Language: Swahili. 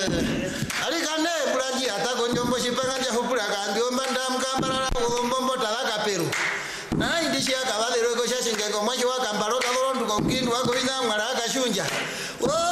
alikane bulanji atako njombo shipanga nja hupula kandi omba ndamkambala bombo talaka peru na indishi akabalero ko shashingeko mwaji wakambalo kakolo nduko kindu wako ina mwala akashunja